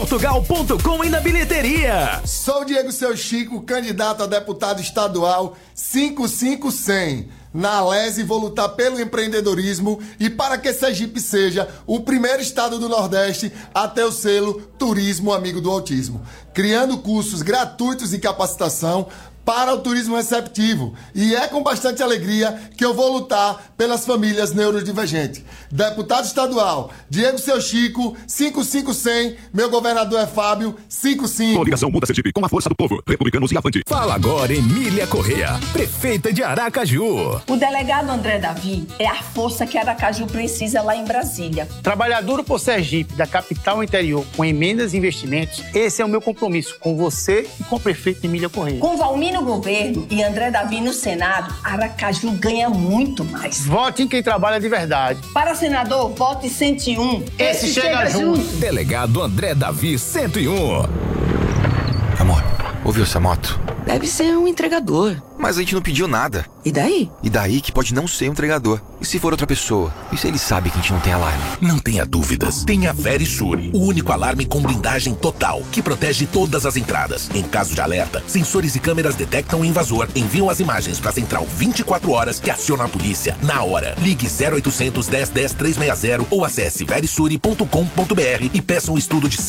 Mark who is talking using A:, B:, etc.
A: Portugal.com e na bilheteria.
B: Sou Diego Seu Chico, candidato a deputado estadual 55100. Na Alese vou lutar pelo empreendedorismo e para que Sergipe seja o primeiro estado do Nordeste a ter o selo Turismo Amigo do Autismo, criando cursos gratuitos de capacitação para o turismo receptivo. E é com bastante alegria que eu vou lutar pelas famílias neurodivergentes. Deputado estadual, Diego Seu Chico, 55100. Meu governador é Fábio, 55.
C: Coligação Muda Sergipe, com a força do povo. Republicanos e avante.
A: Fala agora, Emília Correia, prefeita de Aracaju.
D: O delegado André Davi é a força que Aracaju precisa lá em Brasília.
E: Trabalhar duro por Sergipe, da capital ao interior, com emendas e investimentos, esse é o meu compromisso com você e com o prefeito Emília Correia.
D: Com Valmir no governo e André Davi no Senado, Aracaju ganha muito mais.
E: Vote em quem trabalha de verdade.
D: Para senador, vote 101.
E: Esse chega junto.
A: Delegado André Davi, 101.
F: Amor, ouviu essa moto?
G: Deve ser um entregador.
F: Mas a gente não pediu nada.
G: E daí?
F: E daí que pode não ser um entregador. E se for outra pessoa? E se ele sabe que a gente não tem alarme?
H: Não tenha dúvidas. Tenha Verisure, o único alarme com blindagem total, que protege todas as entradas. Em caso de alerta, sensores e câmeras detectam o invasor, enviam as imagens para a central 24 horas que aciona a polícia na hora. Ligue 0800 10 10 360 ou acesse verisure.com.br e peça um estudo de